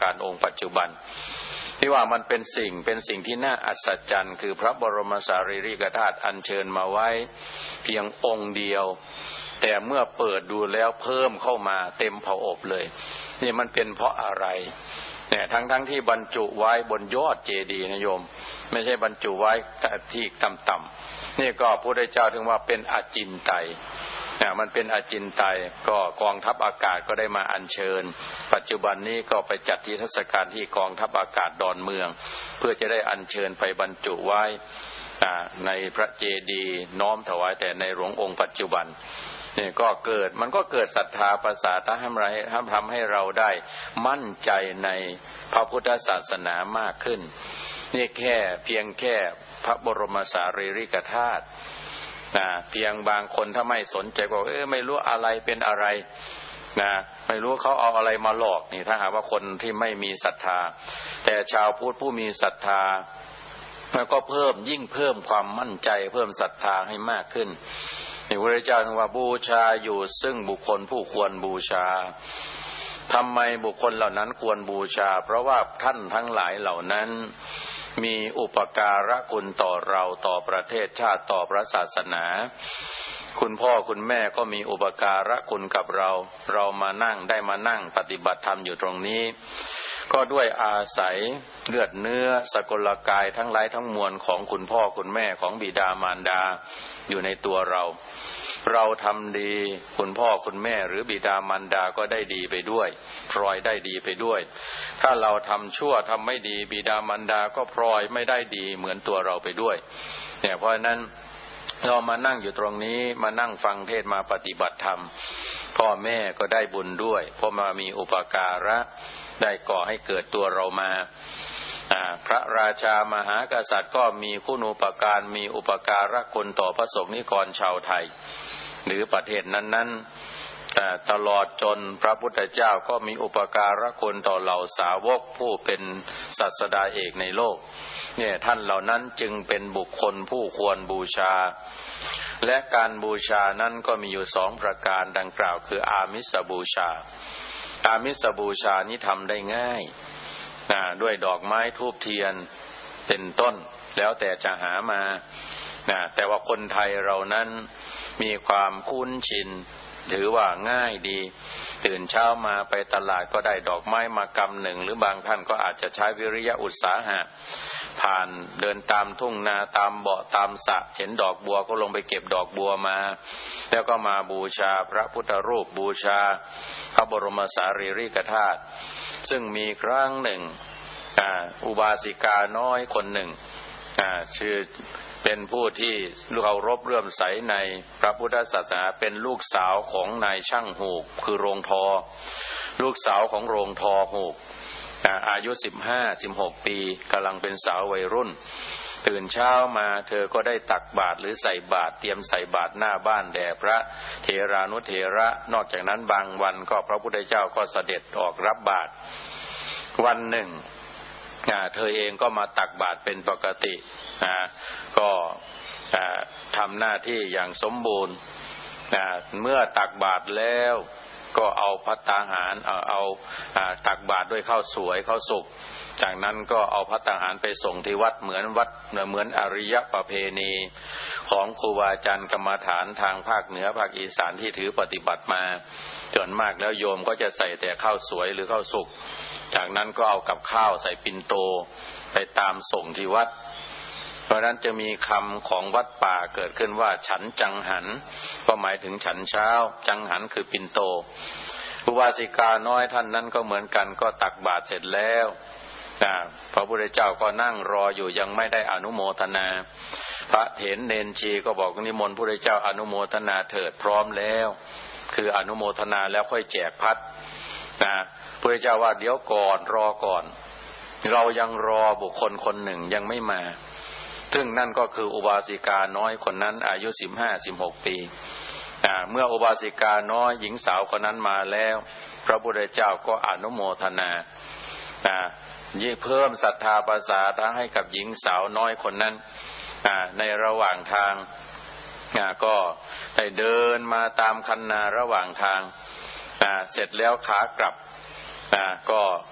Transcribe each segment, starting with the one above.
การองค์ปัจจุบันที่ว่ามันเป็นสิ่งที่น่าอัศจรรย์คือพระบรมสารีริกธาตุอัญเชิญมาไว้เพียงองค์เดียวแต่เมื่อเปิดดูแล้วเพิ่มเข้ามาเต็มผาอบเลยนี่มันเป็นเพราะอะไรเนี่ยทั้งที่บรรจุไว้บนยอดเจดีย์นะโยมไม่ใช่บรรจุไว้ที่ต่ำๆนี่ก็พระพุทธเจ้าถึงว่าเป็นอจินไตยมันเป็นอจินไตยก็กองทัพอากาศก็ได้มาอัญเชิญปัจจุบันนี้ก็ไปจัดที่เทศกาลที่กองทัพอากาศดอนเมืองเพื่อจะได้อัญเชิญไปบรรจุไว้ในพระเจดีย์น้อมถวายแต่ในหลวงองค์ปัจจุบันนี่ก็เกิดศรัทธาประสาททำให้เราได้มั่นใจในพระพุทธศาสนามากขึ้นนี่เพียงแค่พระบรมสารีริกธาตุเพียงบางคนถ้าไม่สนใจก็ไม่รู้อะไรเป็นอะไรไม่รู้เขาเอาอะไรมาหลอกนี่ถ้าหากว่าคนที่ไม่มีศรัทธาแต่ชาวพุทธผู้มีศรัทธามันก็ยิ่งเพิ่มความมั่นใจเพิ่มศรัทธาให้มากขึ้นพระพุทธเจ้าบอกว่าบูชาอยู่ซึ่งบุคคลผู้ควรบูชาทำไมบุคคลเหล่านั้นควรบูชาเพราะว่าท่านทั้งหลายเหล่านั้นมีอุปการะคุณต่อเราต่อประเทศชาติต่อพระศาสนาคุณพ่อคุณแม่ก็มีอุปการะคุณกับเรามานั่งปฏิบัติธรรมอยู่ตรงนี้ก็ด้วยอาศัยเลือดเนื้อสกุลกายทั้งหลายทั้งมวลของคุณพ่อคุณแม่ของบิดามารดาอยู่ในตัวเราทำดีคุณพ่อคุณแม่หรือบิดามารดาก็ได้ดีไปด้วยพลอยได้ดีไปด้วยถ้าเราทำชั่วทำไม่ดีบิดามารดาก็พลอยไม่ได้ดีเหมือนตัวเราไปด้วยเนี่ยเพราะฉะนั้นเรามานั่งอยู่ตรงนี้มานั่งฟังเทศมาปฏิบัติธรรมพ่อแม่ก็ได้บุญด้วยเพราะมามีอุปการะได้ก่อให้เกิดตัวเรามาพระราชามหากษัตริย์ก็มีคุณูปการมีอุปการะคุณต่อพระสงฆ์นิกรชาวไทยหรือประเทศนั้นๆตลอดจนพระพุทธเจ้าก็มีอุปการะคุณต่อเหล่าสาวกผู้เป็นศาสดาเอกในโลกเนี่ยท่านเหล่านั้นจึงเป็นบุคคลผู้ควรบูชาและการบูชานั้นก็มีอยู่2ประการดังกล่าวคืออามิสบูชานี้ทำได้ง่ายด้วยดอกไม้ธูปเทียนเป็นต้นแล้วแต่จะหามาแต่ว่าคนไทยเรานั้นมีความคุ้นชินถือว่าง่ายดีตื่นเช้ามาไปตลาดก็ได้ดอกไม้มากำหนึ่งหรือบางท่านก็อาจจะใช้วิริยะอุตสาหะผ่านเดินตามทุ่งนาตามเบาะตามสระเห็นดอกบัวก็ลงไปเก็บดอกบัวมาแล้วก็มาบูชาพระพุทธรูปบูชาพระบรมสารีริกธาตุซึ่งมีครั้งหนึ่งอุบาสิกาน้อยคนหนึ่งชื่อเป็นผู้ที่เคารพเลื่อมใสในพระพุทธศาสนาเป็นลูกสาวของนายช่างหูกคือโรงทอลูกสาวของโรงทอหูกอายุ15-16 ปีกำลังเป็นสาววัยรุ่นตื่นเช้ามาเธอก็ได้ตักบาตรหรือใส่บาตรเตรียมใส่บาตรหน้าบ้านแด่พระเถรานุเถระนอกจากนั้นบางวันก็พระพุทธเจ้าก็เสด็จออกรับบาตรวันหนึ่งเธอเองก็มาตักบาตรเป็นปกติก็ทำหน้าที่อย่างสมบูรณ์เมื่อตักบาตรแล้วก็เอาภัตตาหารเอาตักบาตรด้วยข้าวสวยข้าวสุกจากนั้นก็เอาภัตตาหารไปส่งที่วัดเหมือนอริยประเพณีของครูบาอาจารย์กรรมฐานทางภาคเหนือภาคอีสานที่ถือปฏิบัติมาส่วนมากแล้วโยมก็จะใส่แต่ข้าวสวยหรือข้าวสุกจากนั้นก็เอากับข้าวใส่ปิ่นโตไปตามส่งที่วัดเพราะนั้นจะมีคำของวัดป่าเกิดขึ้นว่าฉันจังหันก็หมายถึงฉันเช้าจังหันคือปิ่นโตอุบาสิกาน้อยท่านนั้นก็เหมือนกันก็ตักบาตรเสร็จแล้วพระพุทธเจ้าก็นั่งรออยู่ยังไม่ได้อนุโมทนาพระเถรเณรชีก็บอกนิมนต์พระพุทธเจ้าอนุโมทนาเถิดพร้อมแล้วคืออนุโมทนาแล้วค่อยแจกพัดพระพุทธเจ้าว่าเดี๋ยวก่อนรอก่อนเรายังรอบุคคลคนหนึ่งยังไม่มาซึ่งนั่นก็คืออุบาสิกาน้อยคนนั้นอายุ15-16 ปีเมื่ออุบาสิกาน้อยหญิงสาวคนนั้นมาแล้วพระพุทธเจ้าก็อนุโมทนาเพิ่มศรัทธาประสาทให้กับหญิงสาวน้อยคนนั้นในระหว่างทางก็ได้เดินมาตามคันนาระหว่างทางเสร็จแล้วขากลับก็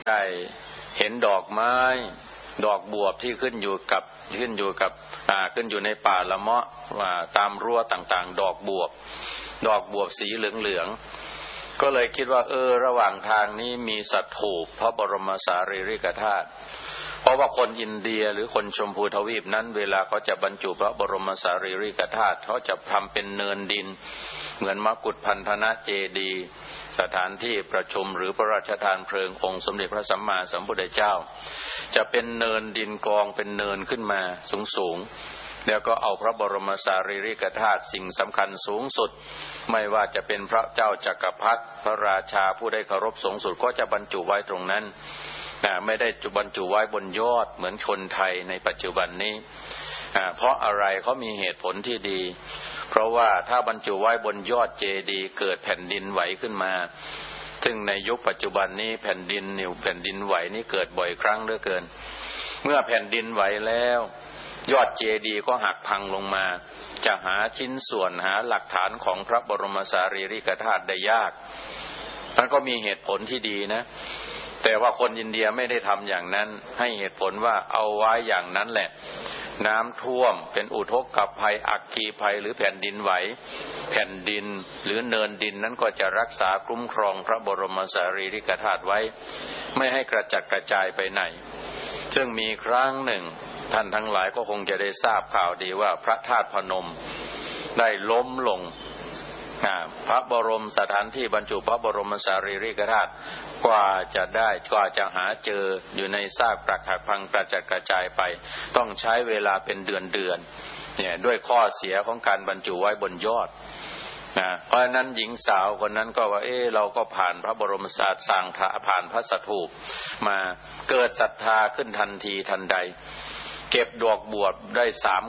ได้เห็นดอกไม้ดอกบวบที่ขึ้นอยู่ในป่าละเมาะตามรั้วต่างๆดอกบวบสีเหลืองๆก็เลยคิดว่าระหว่างทางนี้มีสถูปพระบรมสารีริกธาตุเพราะว่าคนอินเดียหรือคนชมพูทวีปนั้นเวลาเขาจะบรรจุพระบรมสารีริกธาตุเขาจะทำเป็นเนินดินเหมือนมกุฏพันธนะเจดีย์สถานที่ประชุมหรือพระราชทานเพลิงองค์สมเด็จพระสัมมาสัมพุทธเจ้าจะเป็นเนินดินกองเป็นเนินขึ้นมาสูงแล้วก็เอาพระบรมสารีริกธาตุสิ่งสำคัญสูงสุดไม่ว่าจะเป็นพระเจ้าจักรพรรดิพระราชาผู้ได้เคารพสูงสุดก็จะบรรจุไว้ตรงนั้นไม่ได้บรรจุไว้บนยอดเหมือนคนไทยในปัจจุบันนี้เพราะอะไรเขามีเหตุผลที่ดีเพราะว่าถ้าบรรจุไว้บนยอดเจดีย์เกิดแผ่นดินไหวขึ้นมาซึ่งในยุคปัจจุบันนี้แผ่นดินไหวนี้เกิดบ่อยครั้งเหลือเกินเมื่อแผ่นดินไหวแล้วยอดเจดีย์ก็หักพังลงมาจะหาชิ้นส่วนหาหลักฐานของพระบรมสารีริกธาตุได้ยากมันก็มีเหตุผลที่ดีนะแต่ว่าคนอินเดียไม่ได้ทำอย่างนั้นให้เหตุผลว่าเอาไว้อย่างนั้นแหละน้ำท่วมเป็นอุทกภัยอัคคีภัยหรือแผ่นดินไหวแผ่นดินหรือเนินดินนั้นก็จะรักษาคุ้มครองพระบรมสารีริกธาตุไว้ไม่ให้กระจัดกระจายไปไหนซึ่งมีครั้งหนึ่งท่านทั้งหลายก็คงจะได้ทราบข่าวดีว่าพระธาตุพนมได้ล้มลงพระบรมสถานที่บรรจุพระบรมสารีริกธาตุกว่าจะหาเจออยู่ในซากปรักหักพังกระจัดกระจายไปต้องใช้เวลาเป็นเดือนเนี่ยด้วยข้อเสียของการบรรจุไว้บนยอดเพราะฉะนั้นหญิงสาวคนนั้นก็ว่าเราก็ผ่านพระบรมศาสตร์สั่งผ่านพระสถูปมาเกิดศรัทธาขึ้นทันทีทันใดเก็บดอกบวบได้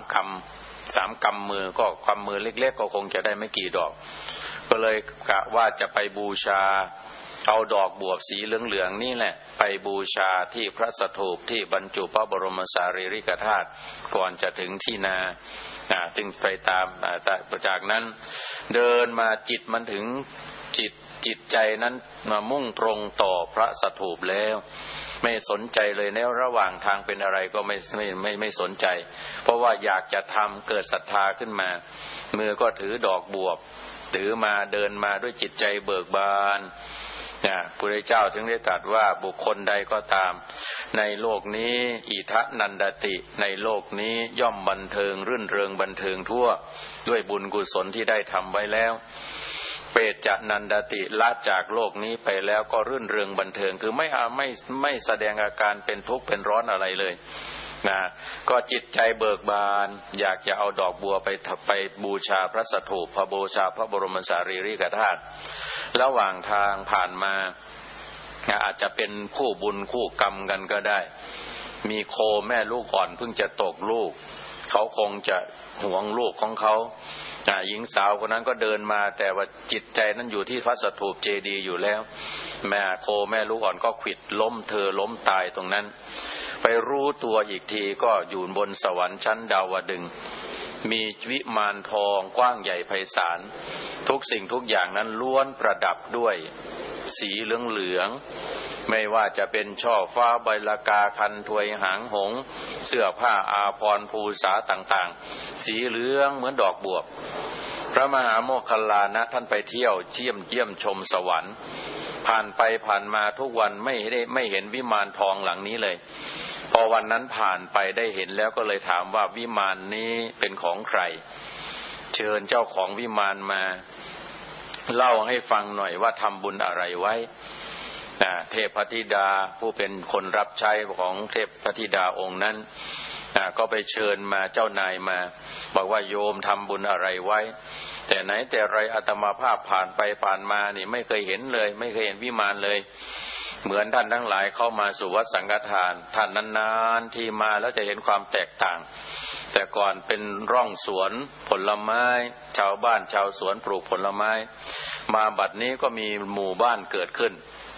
3 กำมือก็กำมือเล็กๆก็คงจะได้ไม่กี่ดอกก็เลยกะว่าจะไปบูชาเอาดอกบวบสีเหลืองๆนี่แหละไปบูชาที่พระสถูปที่บรรจุพระบรมสารีริกธาตุก่อนจะถึงที่นาจึงไปตามจากนั้นเดินมาจิตมันถึงจิตใจนั้นมามุ่งตรงต่อพระสถูปแล้วไม่สนใจเลยในระหว่างทางเป็นอะไรก็ไม่สนใจเพราะว่าอยากจะทำเกิดศรัทธาขึ้นมามือก็ถือดอกบวบถือมาเดินมาด้วยจิตใจเบิกบานพระพุทธเจ้าถึงได้ตรัสว่าบุคคลใดก็ตามในโลกนี้อิทะนันดติในโลกนี้ย่อมบันเทิงรื่นเริงบันเทิงทั่วด้วยบุญกุศลที่ได้ทำไว้แล้วเปรตจะนันดติละจากโลกนี้ไปแล้วก็รื่นเริงบันเทิงคือไม่แสดงอาการเป็นทุกข์เป็นร้อนอะไรเลยก็จิตใจเบิกบานอยากจะเอาดอกบัวไปบูชาพระสถูปบูชาพระบรมสารีริกธาตุระหว่างทางผ่านมาอาจจะเป็นคู่บุญคู่กรรมกันก็ได้มีโคแม่ลูกอ่อนเพิ่งจะตกลูกเขาคงจะหวงลูกของเขาหญิงสาวคนนั้นก็เดินมาแต่ว่าจิตใจนั้นอยู่ที่พระสถูปเจดีย์อยู่แล้วแม่โคแม่ลูกอ่อนก็ขวิดล้มเธอล้มตายตรงนั้นไปรู้ตัวอีกทีก็อยู่บนสวรรค์ชั้นดาวดึงส์มีวิมานทองกว้างใหญ่ไพศาลทุกสิ่งทุกอย่างนั้นล้วนประดับด้วยสีเหลืองๆไม่ว่าจะเป็นช่อฟ้าใบลากาคันถวยหางหงส์เสื้อผ้าอาภรณ์ภูษาต่างๆสีเหลืองเหมือนดอกบวบพระมหาโมคคัลลานะท่านไปเที่ยวเยี่ยมชมสวรรค์ผ่านไปผ่านมาทุกวันไม่เห็นวิมานทองหลังนี้เลยพอวันนั้นผ่านไปได้เห็นแล้วก็เลยถามว่าวิมานนี้เป็นของใครเชิญเจ้าของวิมานมาเล่าให้ฟังหน่อยว่าทำบุญอะไรไว้เทพธิดาผู้เป็นคนรับใช้ของเทพธิดาองค์นั้นก็ไปเชิญมาเจ้านายมาบอกว่าโยมทำบุญอะไรไว้แต่ไหนแต่ไรอาตมาภาพผ่านไปผ่านมานี่ไม่เคยเห็นเลยไม่เคยเห็นวิมานเลยเหมือนท่านทั้งหลายเข้ามาสู่วัดสังฆทานท่านนานๆที่มาแล้วจะเห็นความแตกต่างแต่ก่อนเป็นร่องสวนผลไม้ชาวบ้านชาวสวนปลูกผลไม้มาบัดนี้ก็มีหมู่บ้านเกิดขึ้น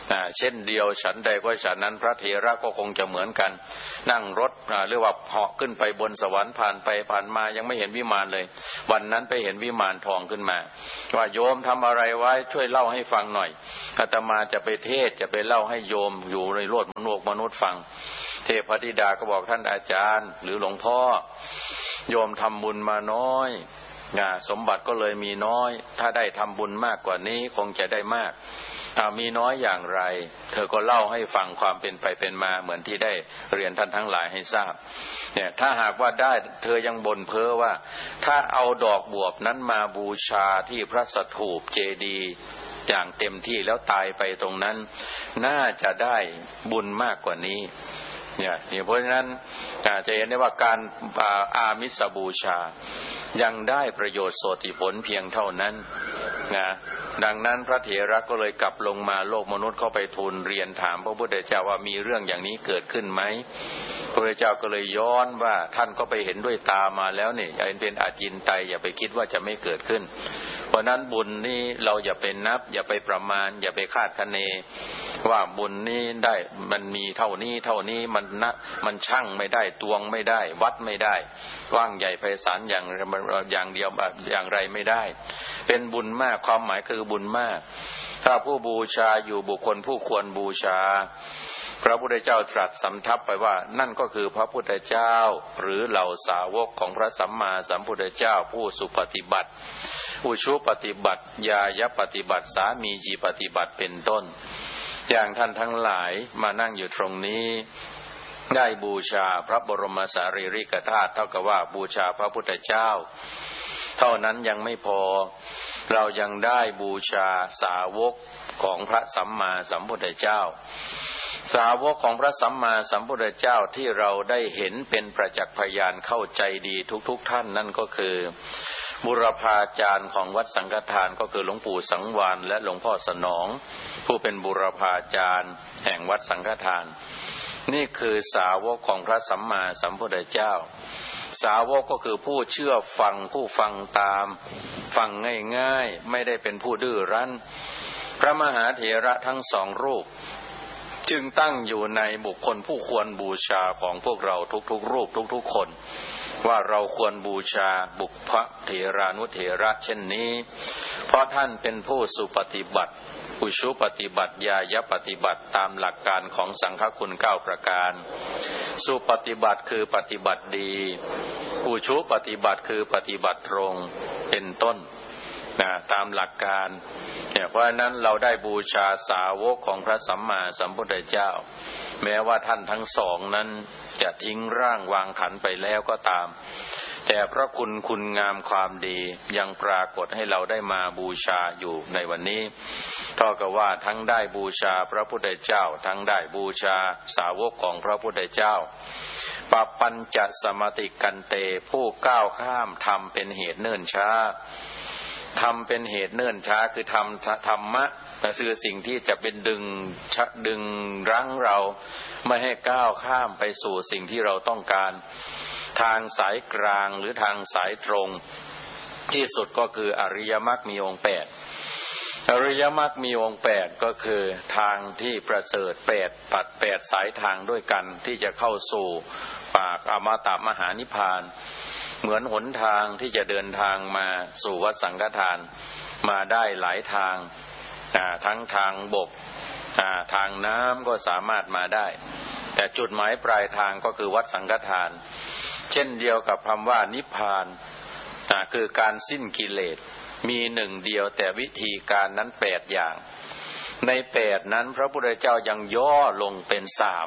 เช่นเดียวฉันใดก็ฉันนั้นพระเถระก็คงจะเหมือนกันนั่งรถเรียกว่าเหาะขึ้นไปบนสวรรค์ผ่านไปผ่านมายังไม่เห็นวิมานเลยวันนั้นไปเห็นวิมานทองขึ้นมาว่าโยมทำอะไรไว้ช่วยเล่าให้ฟังหน่อยอาตมาจะไปเทศจะไปเล่าให้โยมอยู่ในโลกมนุษย์ฟังเทพธิดาก็บอกท่านอาจารย์หรือหลวงพ่อโยมทำบุญมาน้อยสมบัติก็เลยมีน้อยถ้าได้ทำบุญมากกว่านี้คงจะได้มากมีน้อยอย่างไรเธอก็เล่าให้ฟังความเป็นไปเป็นมาเหมือนที่ได้เรียนท่านทั้งหลายให้ทราบเนี่ยถ้าหากว่าได้เธอยังบ่นเพ้อว่าถ้าเอาดอกบวบนั้นมาบูชาที่พระสถูปเจดีย์อย่างเต็มที่แล้วตายไปตรงนั้นน่าจะได้บุญมากกว่านี้เนี่ยเพราะฉะนั้นจะเห็นได้ว่าการอามิสบูชายังได้ประโยชน์โสติผลเพียงเท่านั้นนะดังนั้นพระเถระก็เลยกลับลงมาโลกมนุษย์เข้าไปทูลเรียนถามพระพุทธเจ้าว่ามีเรื่องอย่างนี้เกิดขึ้นไหมพระพุทธเจ้าก็เลยย้อนว่าท่านก็ไปเห็นด้วยตามาแล้วเนี่ยเป็นอจินไตยอย่าไปคิดว่าจะไม่เกิดขึ้นเพราะนั้นบุญนี้เราอย่าไปนับอย่าไปประมาณอย่าไปคาดคะเนว่าบุญนี้ได้มันมีเท่านี้มันชั่งไม่ได้ตวงไม่ได้วัดไม่ได้กว้างใหญ่ไพศาลอย่างเดียวอย่างไรไม่ได้เป็นบุญมากความหมายคือบุญมากถ้าผู้บูชาอยู่บุคคลผู้ควรบูชาพระพุทธเจ้าตรัสสำทับไปว่านั่นก็คือพระพุทธเจ้าหรือเหล่าสาวกของพระสัมมาสัมพุทธเจ้าผู้สุปฏิบัติอุชุปฏิบัติญายปฏิบัติสามีจีปฏิบัติเป็นต้นอย่างท่านทั้งหลายมานั่งอยู่ตรงนี้ได้บูชาพระบรมสารีริกธาตุเท่ากับว่าบูชาพระพุทธเจ้าเท่านั้นยังไม่พอเรายังได้บูชาสาวกของพระสัมมาสัมพุทธเจ้าสาวกของพระสัมมาสัมพุทธเจ้าที่เราได้เห็นเป็นประจักษ์พยานเข้าใจดีทุกท่านนั่นก็คือบุรพาจารย์ของวัดสังฆทานก็คือหลวงปู่สังวาลและหลวงพ่อสนองผู้เป็นบุรพาจารย์แห่งวัดสังฆทานนี่คือสาวกของพระสัมมาสัมพุทธเจ้าสาวกก็คือผู้เชื่อฟังผู้ฟังตามฟังง่ายๆไม่ได้เป็นผู้ดื้อรั้นพระมหาเถระทั้งสองรูปจึงตั้งอยู่ในบุคคลผู้ควรบูชาของพวกเราทุกๆรูปทุกๆคนว่าเราควรบูชาบุพเถรานุเถระเช่นนี้เพราะท่านเป็นผู้สุปฏิบัติอุชุปฏิบัติญายปฏิบัติตามหลักการของสังฆคุณ9ประการสุปฏิบัติคือปฏิบัติดีอุชุปฏิบัติคือปฏิบัติตรงเป็นต้นตามหลักการเพราะฉะนั้นเราได้บูชาสาวกของพระสัมมาสัมพุทธเจ้าแม้ว่าท่านทั้งสองนั้นจะทิ้งร่างวางขันไปแล้วก็ตามแต่พระคุณงามความดียังปรากฏให้เราได้มาบูชาอยู่ในวันนี้เท่ากับว่าทั้งได้บูชาพระพุทธเจ้าทั้งได้บูชาสาวกของพระพุทธเจ้าปปัญจสมติกันเตผู้ก้าวข้ามทำเป็นเหตุเนิ่นช้าทำเป็นเหตุเนิ่นช้าคือทำธรรมะคือสิ่งที่จะเป็นดึงรั้งเราไม่ให้ก้าวข้ามไปสู่สิ่งที่เราต้องการทางสายกลางหรือทางสายตรงที่สุดก็คืออริยมรรคมีองค์8อริยมรรคมีองค์8ก็คือทางที่ประเสริฐ8สายทางด้วยกันที่จะเข้าสู่ปากอมตะมหานิพพานเหมือนหนทางที่จะเดินทางมาสู่วัดสังฆทานมาได้หลายทางทั้งทางบกทางน้ำก็สามารถมาได้แต่จุดหมายปลายทางก็คือวัดสังฆทานเช่นเดียวกับคำว่านิพพานคือการสิ้นกิเลสมีหนึ่งเดียวแต่วิธีการนั้น8อย่างใน8นั้นพระพุทธเจ้ายังย่อลงเป็น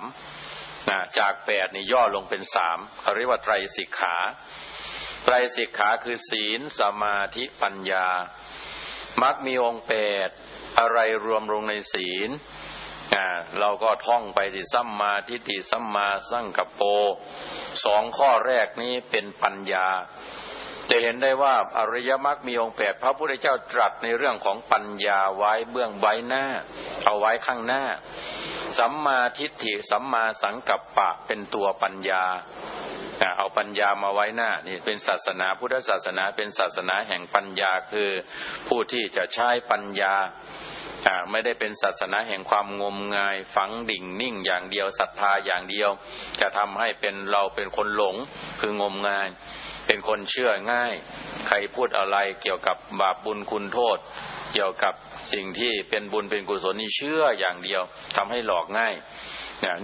3จาก8นี่ย่อลงเป็น3เขาเรียกว่าไตรสิกขาไตรสิกขาคือศีลสมาธิปัญญามรรคมีองค์8อะไรรวมลงในศีลเราก็ท่องไปที่สัมมาทิฏฐิสัมมาสังกัปโป2ข้อแรกนี้เป็นปัญญาจะเห็นได้ว่าอริยมรรคมีองค์8พระพุทธเจ้าตรัสในเรื่องของปัญญาไว้เบื้องไว้หน้าเอาไว้ข้างหน้าสัมมาทิฏฐิสัมมาสังกัปปะเป็นตัวปัญญาเอาปัญญามาไว้หน้านี่เป็นศาสนาพุทธศาสนาเป็นศาสนาแห่งปัญญาคือผู้ที่จะใช้ปัญญาไม่ได้เป็นศาสนาแห่งความงมงายฝังดิ่งนิ่งอย่างเดียวศรัทธาอย่างเดียวจะทำให้เราเป็นคนหลงคืองมงายเป็นคนเชื่อง่ายใครพูดอะไรเกี่ยวกับบาปบุญคุณโทษเกี่ยวกับสิ่งที่เป็นบุญเป็นกุศลนี่เชื่ออย่างเดียวทำให้หลอกง่าย